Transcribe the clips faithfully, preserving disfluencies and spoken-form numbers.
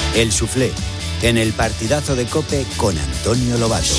El Suflé, en el partidazo de COPE con Antonio Lobato.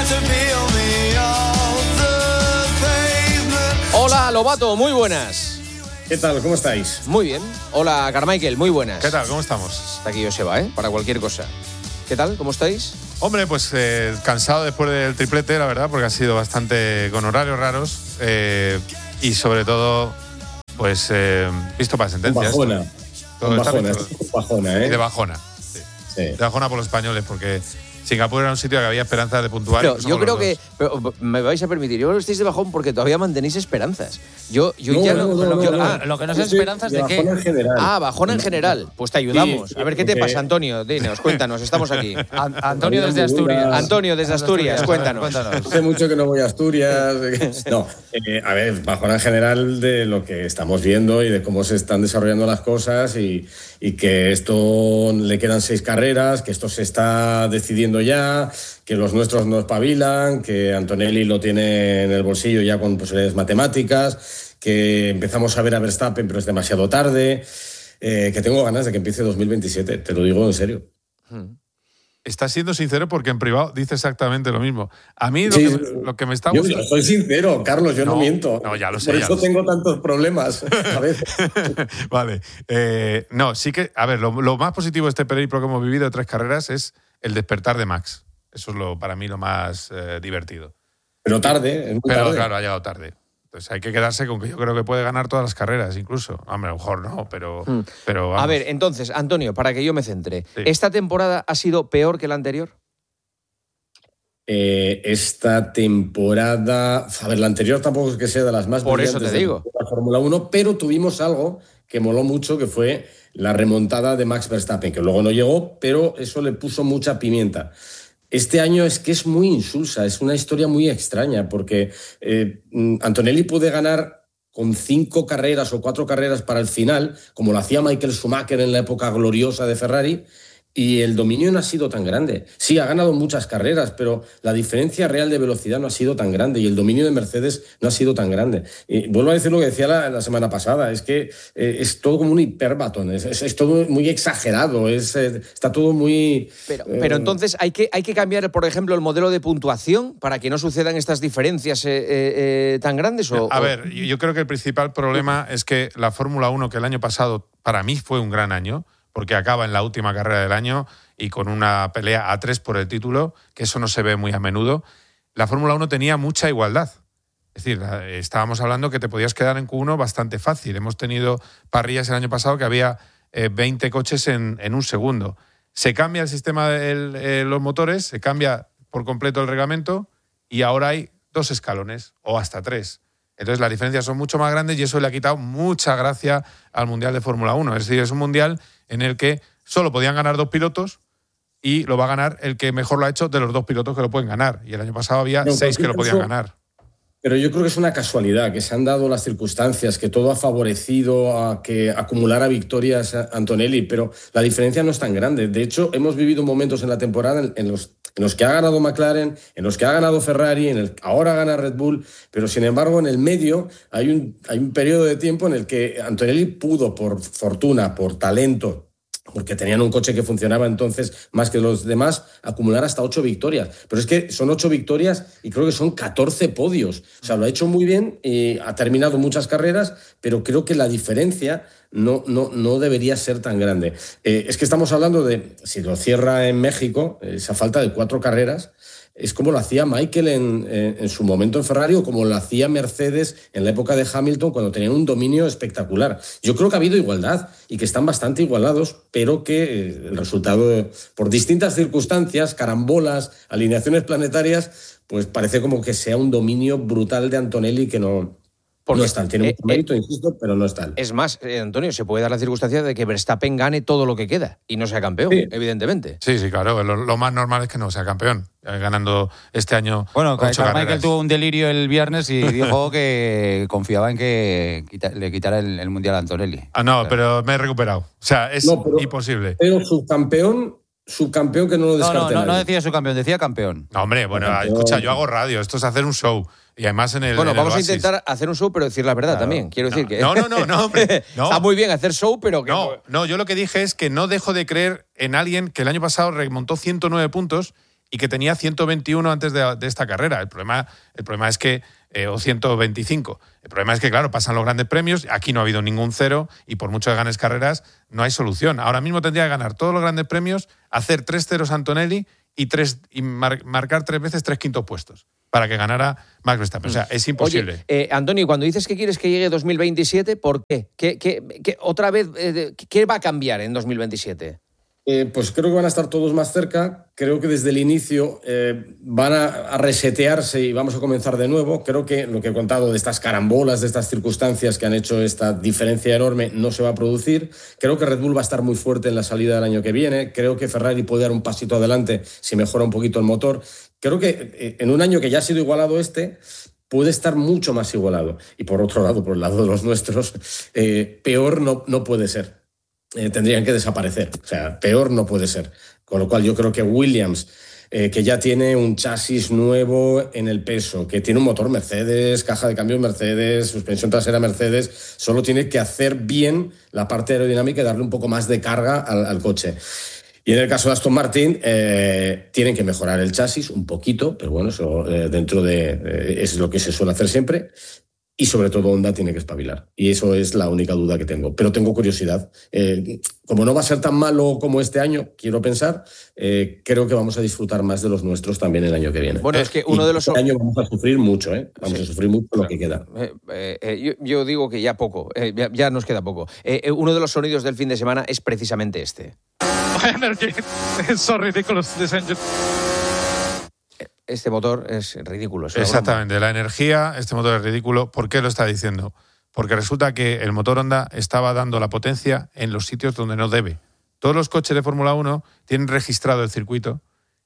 Hola Lobato, muy buenas. ¿Qué tal? ¿Cómo estáis? Muy bien. Hola Carmichael, muy buenas. ¿Qué tal? ¿Cómo estamos? Está aquí Joseba, ¿eh? Para cualquier cosa. ¿Qué tal? ¿Cómo estáis? Hombre, pues eh, cansado después del triplete, la verdad, porque ha sido bastante con horarios raros eh, y sobre todo, pues eh, visto para sentencias. Un bajona. Todo un está bajona, visto. es un bajona, ¿eh? Y de bajona. Sí. Sí. De bajona por los españoles, porque Singapur era un sitio que había esperanzas de puntuar. Pero yo creo que pero, me vais a permitir, yo creo que estáis de bajón porque todavía mantenéis esperanzas. Yo, yo No, ya no, no. no, no, yo- no, ah, no. lo que no son Yo soy esperanzas de qué. bajona en general. Ah, bajón en general. Pues te ayudamos. Sí, A ver qué te porque- pasa, Antonio. Dinos, cuéntanos, estamos aquí. An- Antonio desde Asturias. Antonio desde Asturias, cuéntanos. Hace mucho que no voy a Asturias. No, eh, a ver, bajona en general de lo que estamos viendo y de cómo se están desarrollando las cosas y, y que esto le quedan seis carreras, que esto se está decidiendo ya, que los nuestros no espabilan, que Antonelli lo tiene en el bolsillo ya con posibilidades matemáticas, que empezamos a ver a Verstappen pero es demasiado tarde, eh, que tengo ganas de que empiece dos mil veintisiete, te lo digo en serio. Estás siendo sincero porque en privado dice exactamente lo mismo. A mí lo, Sí, que, lo que me está Yo gustando... soy sincero, Carlos, yo no, No, miento. no, ya lo sé, Por ya eso lo sé. tengo tantos problemas a veces. Vale. Eh, no, sí que... A ver, lo, lo más positivo de este periplo que hemos vivido de tres carreras es el despertar de Max. Eso es lo, para mí lo más eh, divertido. Pero tarde, es muy Pero tarde. claro, ha llegado tarde. Entonces hay que quedarse con que yo creo que puede ganar todas las carreras, incluso. Hombre, a lo mejor no, pero... Hmm. pero vamos. A ver, entonces, Antonio, para que yo me centre. Sí. ¿Esta temporada ha sido peor que la anterior? Eh, esta temporada, a ver, la anterior tampoco es que sea de las más Por eso brillantes te de digo. la Fórmula uno, pero tuvimos algo que moló mucho, que fue la remontada de Max Verstappen, que luego no llegó, pero eso le puso mucha pimienta. Este año es que es muy insulsa, es una historia muy extraña, porque eh, Antonelli puede ganar con cinco carreras o cuatro carreras para el final, como lo hacía Michael Schumacher en la época gloriosa de Ferrari, y el dominio no ha sido tan grande. Sí, ha ganado muchas carreras, pero la diferencia real de velocidad no ha sido tan grande y el dominio de Mercedes no ha sido tan grande. Y vuelvo a decir lo que decía la, la semana pasada, es que eh, es todo como un hiperbatón, es, es, es todo muy exagerado, es, eh, está todo muy... Pero, eh, pero entonces hay que, hay que cambiar, por ejemplo, el modelo de puntuación para que no sucedan estas diferencias eh, eh, eh, tan grandes. O, A o- ver, yo creo que el principal problema es que la Fórmula uno, que el año pasado para mí fue un gran año, porque acaba en la última carrera del año y con una pelea a tres por el título, que eso no se ve muy a menudo, la Fórmula uno tenía mucha igualdad. Es decir, estábamos hablando que te podías quedar en Q uno bastante fácil. Hemos tenido parrillas el año pasado que había eh, veinte coches en, en un segundo. Se cambia el sistema de eh, los motores, se cambia por completo el reglamento y ahora hay dos escalones o hasta tres. Entonces las diferencias son mucho más grandes y eso le ha quitado mucha gracia al Mundial de Fórmula uno. Es decir, es un Mundial en el que solo podían ganar dos pilotos y lo va a ganar el que mejor lo ha hecho de los dos pilotos que lo pueden ganar. Y el año pasado había No, seis que lo podían eso- ganar. Pero yo creo que es una casualidad, que se han dado las circunstancias, que todo ha favorecido a que acumulara victorias a Antonelli, pero la diferencia no es tan grande. De hecho, hemos vivido momentos en la temporada en, en, los, en los que ha ganado McLaren, en los que ha ganado Ferrari, en el ahora gana Red Bull, pero sin embargo en el medio hay un, hay un periodo de tiempo en el que Antonelli pudo, por fortuna, por talento, porque tenían un coche que funcionaba entonces más que los demás, acumular hasta ocho victorias. Pero es que son ocho victorias y creo que son catorce podios. O sea, lo ha hecho muy bien y ha terminado muchas carreras, pero creo que la diferencia no, no, no debería ser tan grande. Eh, es que estamos hablando de, si lo cierra en México, esa falta de cuatro carreras, es como lo hacía Michael en, en, en su momento en Ferrari o como lo hacía Mercedes en la época de Hamilton cuando tenían un dominio espectacular. Yo creo que ha habido igualdad y que están bastante igualados, pero que eh, el resultado, de, por distintas circunstancias, carambolas, alineaciones planetarias, pues parece como que sea un dominio brutal de Antonelli que no... Porque, no es tal, tiene eh, mucho mérito, eh, insisto, pero no es tal. Es más, eh, Antonio, se puede dar la circunstancia de que Verstappen gane todo lo que queda y no sea campeón, Sí. evidentemente. Sí, sí, claro. Lo, lo más normal es que no sea campeón, eh, ganando este año Bueno, ocho Carmichael carreras. tuvo un delirio el viernes y dijo que confiaba en que quita- le quitara el, el Mundial a Antonelli. Ah, no, pero me he recuperado. O sea, es No, pero- imposible. Pero subcampeón subcampeón que no lo No, descarte no, no, no nadie. decía subcampeón, decía campeón. No, hombre, bueno, Campeón. escucha, yo hago radio, esto es hacer un show. Y además en el Bueno, en el vamos a Oasis. intentar hacer un show, pero decir la verdad Claro. también. Quiero No, decir que. no, no, no, no, hombre, no. Está muy bien hacer show, pero que. No, no, yo lo que dije es que no dejo de creer en alguien que el año pasado remontó ciento nueve puntos y que tenía ciento veintiuno antes de, de esta carrera. El problema, el problema es que, eh, o ciento veinticinco. El problema es que, claro, pasan los grandes premios, aquí no ha habido ningún cero y por mucho que ganes carreras, no hay solución. Ahora mismo tendría que ganar todos los grandes premios, hacer tres ceros Antonelli y, tres, y mar, marcar tres veces tres quintos puestos para que ganara Max Verstappen. O sea, es imposible. Oye, eh, Antonio, cuando dices que quieres que llegue dos mil veintisiete, ¿por qué? ¿Qué, qué, qué otra vez, eh, qué va a cambiar en dos mil veintisiete? Eh, pues creo que van a estar todos más cerca. Creo que desde el inicio eh, van a, a resetearse y vamos a comenzar de nuevo. Creo que lo que he contado de estas carambolas, de estas circunstancias que han hecho esta diferencia enorme, no se va a producir. Creo que Red Bull va a estar muy fuerte en la salida del año que viene. Creo que Ferrari puede dar un pasito adelante si mejora un poquito el motor. Creo que eh, en un año que ya ha sido igualado este, puede estar mucho más igualado. Y por otro lado, por el lado de los nuestros, eh, peor no, no puede ser. Eh, tendrían que desaparecer. O sea, peor no puede ser. Con lo cual yo creo que Williams, eh, que ya tiene un chasis nuevo en el peso, que tiene un motor Mercedes, caja de cambios Mercedes, suspensión trasera Mercedes, solo tiene que hacer bien la parte aerodinámica y darle un poco más de carga al, al coche. Y en el caso de Aston Martin, eh, tienen que mejorar el chasis un poquito, pero bueno, eso eh, dentro de... Eh, es lo que se suele hacer siempre. Y sobre todo Honda tiene que espabilar. Y eso es la única duda que tengo. Pero tengo curiosidad. Eh, como no va a ser tan malo como este año, quiero pensar, eh, creo que vamos a disfrutar más de los nuestros también el año que viene. Bueno, es que uno y de los... Este año vamos a sufrir mucho, ¿eh? Vamos Sí. a sufrir mucho lo que queda. Eh, eh, eh, yo, yo digo que ya poco, eh, ya, ya nos queda poco. Eh, eh, uno de los sonidos del fin de semana es precisamente este. Energy is so ridiculous, this engine. Este motor es ridículo. Es una Exactamente, la energía, este motor es ridículo. ¿Por qué lo está diciendo? Porque resulta que el motor Honda estaba dando la potencia en los sitios donde no debe. Todos los coches de Fórmula uno tienen registrado el circuito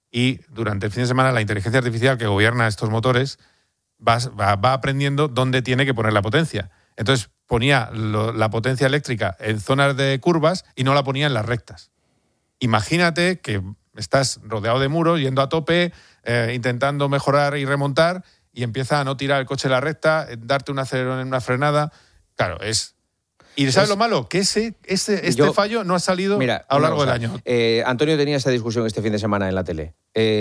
y durante el fin de semana la inteligencia artificial que gobierna estos motores va, va, va aprendiendo dónde tiene que poner la potencia. Entonces ponía lo, la potencia eléctrica en zonas de curvas y no la ponía en las rectas. Imagínate que estás rodeado de muros, yendo a tope, eh, intentando mejorar y remontar, y empieza a no tirar el coche en la recta, darte un acelerón en una frenada. Claro, es... ¿Y sabes Es- lo malo? Que ese, ese, este Yo- fallo no ha salido Mira, a lo una largo del cosa. año. Eh, Antonio tenía esta discusión este fin de semana en la tele.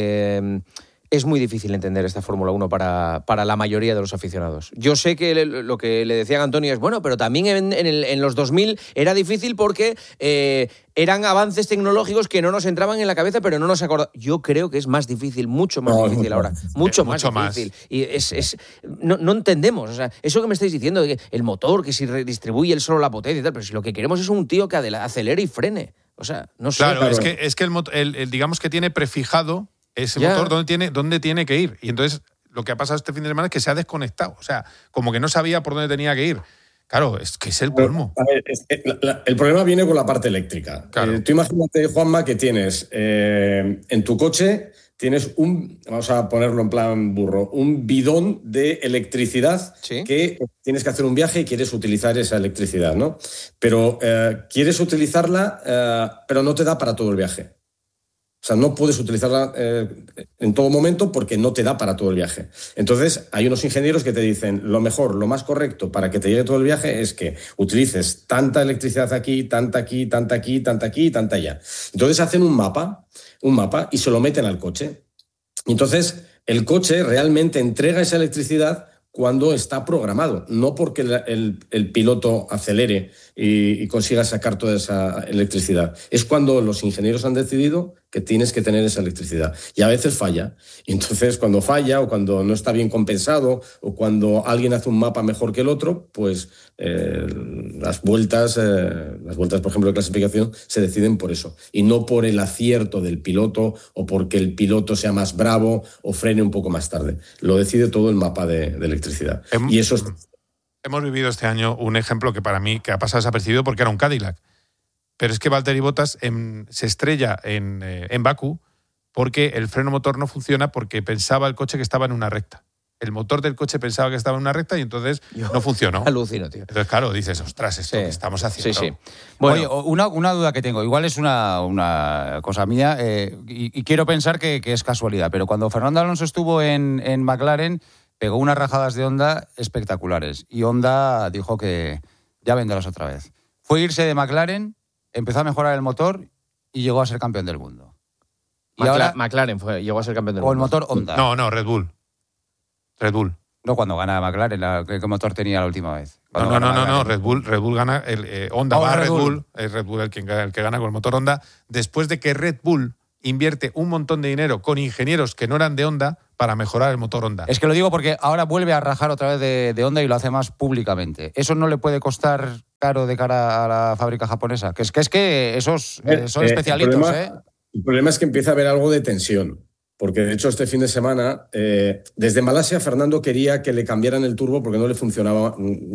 Eh, es muy difícil entender esta Fórmula uno para, para la mayoría de los aficionados. Yo sé que le- lo que le decían a Antonio es, bueno, pero también en, en, el- en los dos mil era difícil porque eh, eran avances tecnológicos que no nos entraban en la cabeza, pero no nos acordábamos. Yo creo que es más difícil, mucho más No, es difícil mucho ahora. más difícil. Mucho Eh, más mucho más. difícil. Y es, es, no, no entendemos. O sea, eso que me estáis diciendo, de que el motor, que si redistribuye él solo la potencia y tal, pero si lo que queremos es un tío que adela- acelere y frene. O sea, no sé. Claro, claro. es que, es que el, mot- el- el, digamos que tiene prefijado ese Ya. motor dónde tiene, dónde tiene que ir. Y entonces lo que ha pasado este fin de semana es que se ha desconectado. O sea, como que no sabía por dónde tenía que ir. Claro, es que es el colmo. A ver, es- eh, la- la- el problema viene con la parte eléctrica. Claro. Eh, tú imagínate, Juanma, que tienes eh, en tu coche, tienes un, vamos a ponerlo en plan burro, un bidón de electricidad Sí. que tienes que hacer un viaje y quieres utilizar esa electricidad, ¿no? Pero eh, quieres utilizarla, eh, pero no te da para todo el viaje. O sea, no puedes utilizarla eh, en todo momento porque no te da para todo el viaje. Entonces, hay unos ingenieros que te dicen, lo mejor, lo más correcto para que te llegue todo el viaje es que utilices tanta electricidad aquí, tanta aquí, tanta aquí, tanta aquí y tanta allá. Entonces hacen un mapa, un mapa y se lo meten al coche. Entonces, el coche realmente entrega esa electricidad cuando está programado, no porque el, el, el piloto acelere y, y consiga sacar toda esa electricidad. Es cuando los ingenieros han decidido que tienes que tener esa electricidad. Y a veces falla. Y entonces, cuando falla o cuando no está bien compensado o cuando alguien hace un mapa mejor que el otro, pues eh, las vueltas, eh, las vueltas, por ejemplo, de clasificación, se deciden por eso. Y no por el acierto del piloto o porque el piloto sea más bravo o frene un poco más tarde. Lo decide todo el mapa de, de electricidad. Em- Y eso es... Hemos vivido este año un ejemplo que para mí que ha pasado desapercibido porque era un Cadillac. Pero es que Valtteri Bottas en, se estrella en, eh, en Bakú porque el freno motor no funciona porque pensaba el coche que estaba en una recta. el motor del coche pensaba que estaba en una recta y entonces Yo no funcionó. Alucino, tío. Entonces, claro, dices, ostras, esto Sí. que estamos haciendo. Sí, sí. Bueno, Oye, una, una duda que tengo, igual es una, una cosa mía, eh, y, y quiero pensar que, que es casualidad, pero cuando Fernando Alonso estuvo en, en McLaren, pegó unas rajadas de Honda espectaculares. Y Honda dijo que ya vendrás otra vez. Fue irse de McLaren, empezó a mejorar el motor y llegó a ser campeón del mundo. Y Macla- ahora, McLaren fue, llegó a ser campeón del con el mundo. motor Honda. No, no, Red Bull. Red Bull. No cuando gana McLaren, la, ¿qué, qué motor tenía la última vez? No, Cuando no, gana no, no, no, McLaren. Red Bull, Red Bull gana, el, eh, Honda Oh, va a Red Red Bull. Bull, es Red Bull el, quien, el que gana con el motor Honda, después de que Red Bull invierte un montón de dinero con ingenieros que no eran de Honda para mejorar el motor Honda. Es que lo digo porque ahora vuelve a rajar otra vez de, de Honda y lo hace más públicamente. ¿Eso no le puede costar caro de cara a la fábrica japonesa? Que es que, es que esos eh, son Eh, especialitos, el problema, ¿eh? El problema es que empieza a haber algo de tensión. Porque, de hecho, este fin de semana, eh, desde Malasia, Fernando quería que le cambiaran el turbo porque no le funcionaba.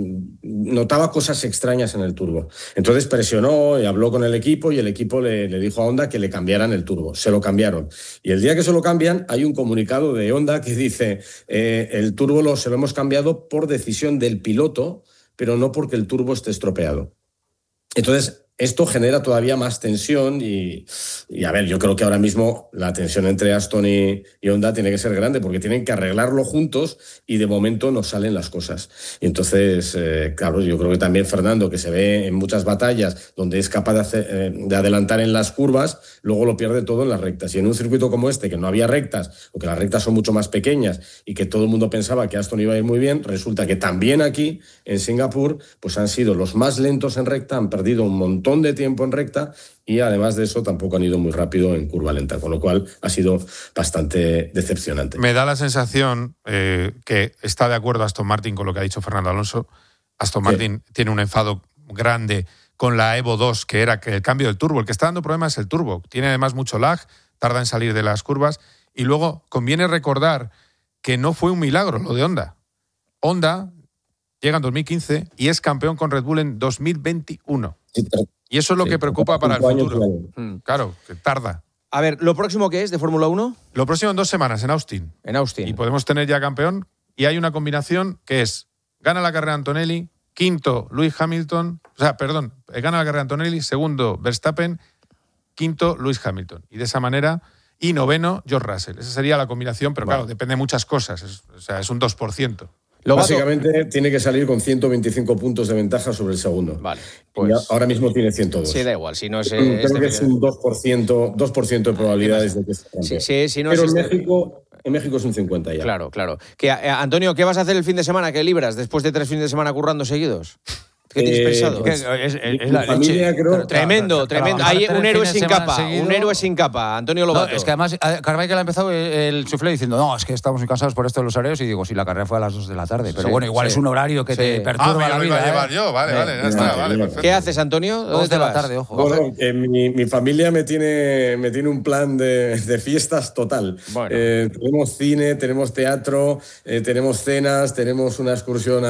Notaba cosas extrañas en el turbo. Entonces presionó y habló con el equipo y el equipo le, le dijo a Honda que le cambiaran el turbo. Se lo cambiaron. Y el día que se lo cambian, hay un comunicado de Honda que dice eh, el turbo lo, se lo hemos cambiado por decisión del piloto, pero no porque el turbo esté estropeado. Entonces, esto genera todavía más tensión y, y, a ver, yo creo que ahora mismo la tensión entre Aston y, y Honda tiene que ser grande porque tienen que arreglarlo juntos y de momento no salen las cosas. Y entonces, eh, claro, yo creo que también Fernando, que se ve en muchas batallas donde es capaz de, hacer, eh, de adelantar en las curvas, luego lo pierde todo en las rectas. Y en un circuito como este, que no había rectas o que las rectas son mucho más pequeñas y que todo el mundo pensaba que Aston iba a ir muy bien, resulta que también aquí, en Singapur, pues han sido los más lentos en recta, han perdido un montón de tiempo en recta y además de eso tampoco han ido muy rápido en curva lenta, con lo cual ha sido bastante decepcionante. Me da la sensación eh, que está de acuerdo Aston Martin con lo que ha dicho Fernando Alonso. Aston Martin sí. tiene un enfado grande con la Evo dos, que era que el cambio del turbo. El que está dando problemas es el turbo. Tiene además mucho lag, tarda en salir de las curvas. Y luego conviene recordar que no fue un milagro lo de Honda. Honda llega en dos mil quince y es campeón con Red Bull en dos mil veintiuno. Sí, pero, y eso es lo sí, que preocupa para el futuro. Mm. Claro, que tarda. A ver, ¿lo próximo qué es de Fórmula uno? Lo próximo en dos semanas, en Austin. En Austin. Y podemos tener ya campeón. Y hay una combinación que es, gana la carrera Antonelli, quinto Lewis Hamilton, o sea, perdón, gana la carrera Antonelli, segundo Verstappen, quinto Lewis Hamilton. Y de esa manera, y noveno George Russell. Esa sería la combinación, pero vale. claro, depende de muchas cosas. Es, o sea, es un dos por ciento. Lo Básicamente tiene que salir con ciento veinticinco puntos de ventaja sobre el segundo. Vale. Pues, ahora mismo tiene ciento dos. Sí, da igual. Si no es, Creo este que es un dos por ciento, dos por ciento de probabilidades de que se sí, sí, si no Pero es en, este... México, en México es un cincuenta ya. Claro, claro. Que, eh, Antonio, ¿qué vas a hacer el fin de semana? ¿Qué libras después de tres fines de semana currando seguidos? ¿Qué tienes eh, pensado? Pues, es, es, es mi la familia leche. creo... Tremendo, tremendo. Hay un héroe sin capa. seguido. Un héroe sin capa. Antonio Lobato. No, es que además Carmichael ha empezado el, el suflé diciendo no, es que estamos muy cansados por esto de los horarios y digo, si la carrera fue a las dos de la tarde. Pero sí, bueno, igual sí. es un horario que sí. te perturba ah, la lo vida. iba a llevar ¿eh? yo, vale, vale, ya está, vale, vale, bien. perfecto. ¿Qué haces, Antonio? ¿Dónde Dos te de la vas? tarde, ojo. Bueno, eh, mi, mi familia me tiene, me tiene un plan de, de fiestas total. Bueno. Eh, tenemos cine, tenemos teatro, eh, tenemos cenas, tenemos una excursión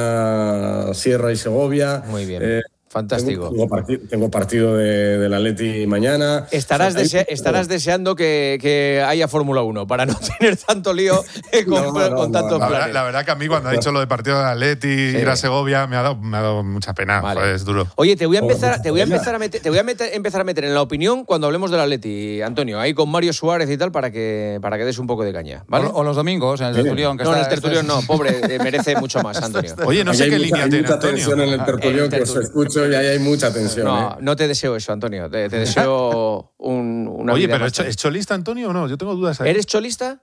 a Sierra y Segovia. Muy bien. Eh, Fantástico. Tengo, tengo, partido, tengo partido de, del Atleti mañana. Estarás, o sea, desea, estarás deseando que, que haya Fórmula uno para no tener tanto lío con, no, no, con no, tantos no, La verdad, planes. la verdad que a mí cuando ha dicho lo de partido de Atleti, Sí. ir a Segovia, me ha dado, me ha dado mucha pena. Vale. Joder, es duro. Oye, te voy a Oh, empezar, mucha te voy a pena. empezar a meter, te voy a meter, empezar a meter en la opinión cuando hablemos del Atleti, Antonio, ahí con Mario Suárez y tal para que para que des un poco de caña, ¿vale? O, o los domingos en el tertulión. Que no, en está, el tertulión esto es- no, pobre, eh, merece mucho más, Antonio. Oye, no Ahí sé hay qué mucha, línea hay tiene mucha tensión en Antonio. el tertulión, El que os tertulión. escucho y ahí hay mucha tensión. No, ¿eh? no te deseo eso, Antonio. Te, te deseo un, una Oye, vida pero más ¿es, cho- feliz. ¿es cholista Antonio o no? Yo tengo dudas ahí. ¿Eres cholista?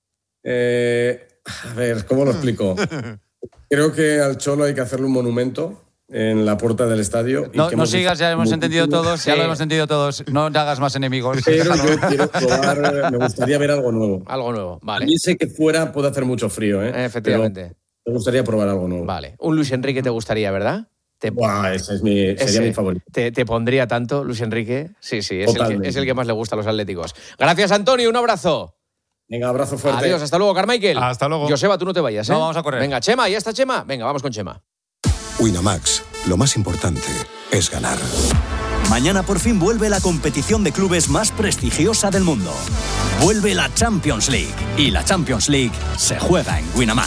Eh, a ver, ¿cómo lo explico? Creo que al Cholo hay que hacerle un monumento en la puerta del estadio. y No, que no hemos sigas, ya hemos muchísimo- entendido todos, ya Sí. lo hemos entendido todos. No te hagas más enemigos. Pero yo quiero probar, me gustaría ver algo nuevo. Algo nuevo, vale. También sé que fuera puede hacer mucho frío, ¿eh? Efectivamente. Pero me gustaría probar algo nuevo. Vale. Un Luis Enrique te gustaría, ¿verdad? Te, Buah, ese es mi, sería ese, mi favorito. Te, te pondría tanto, Luis Enrique. Sí, sí, es el, que, Totalmente. es el que más le gusta a los atléticos. Gracias, Antonio. Un abrazo. Venga, abrazo fuerte. Adiós, hasta luego, Carmichael. Hasta luego. Joseba, tú no te vayas, ¿eh? No, vamos a correr. Venga, Chema, ¿ya está Chema? Venga, vamos con Chema. Winamax, lo más importante es ganar. Mañana por fin vuelve la competición de clubes más prestigiosa del mundo. Vuelve la Champions League y la Champions League se juega en Winamax.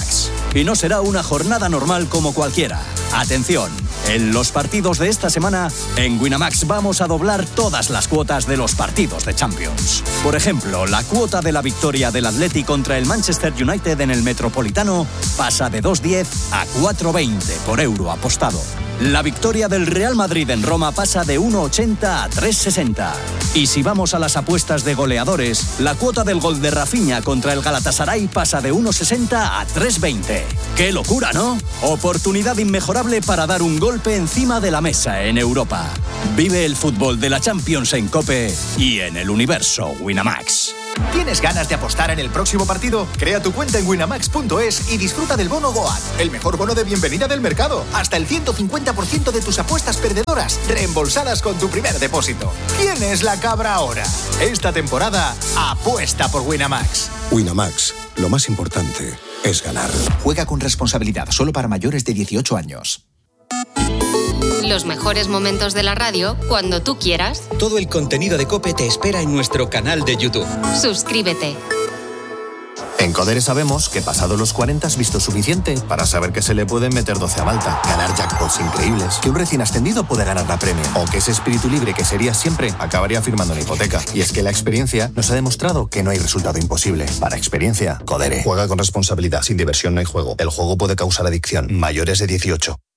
Y no será una jornada normal como cualquiera. Atención, en los partidos de esta semana, en Winamax vamos a doblar todas las cuotas de los partidos de Champions. Por ejemplo, la cuota de la victoria del Atleti contra el Manchester United en el Metropolitano pasa de dos diez a cuatro veinte por euro apostado. La victoria del Real Madrid en Roma pasa de uno ochenta a tres sesenta. Y si vamos a las apuestas de goleadores, la cuota del gol de Rafinha contra el Galatasaray pasa de uno sesenta a tres veinte. ¡Qué locura!, ¿no? Oportunidad inmejorable para dar un golpe encima de la mesa en Europa. Vive el fútbol de la Champions en COPE y en el universo Winamax. ¿Tienes ganas de apostar en el próximo partido? Crea tu cuenta en winamax punto es y disfruta del bono Goat, el mejor bono de bienvenida del mercado. Hasta el ciento cincuenta por ciento de tus apuestas perdedoras reembolsadas con tu primer depósito. ¿Quién es la cabra ahora? Esta temporada, apuesta por Winamax. Winamax, lo más importante es ganar. Juega con responsabilidad, solo para mayores de dieciocho años. Los mejores momentos de la radio cuando tú quieras. Todo el contenido de COPE te espera en nuestro canal de YouTube. Suscríbete. En Codere sabemos que pasado los cuarenta has visto suficiente para saber que se le pueden meter doce a Malta, ganar jackpots increíbles, que un recién ascendido puede ganar la Premier, o que ese espíritu libre que serías siempre acabaría firmando una hipoteca. Y es que la experiencia nos ha demostrado que no hay resultado imposible. Para experiencia, Codere. Juega con responsabilidad. Sin diversión no hay juego. El juego puede causar adicción. Mayores de dieciocho.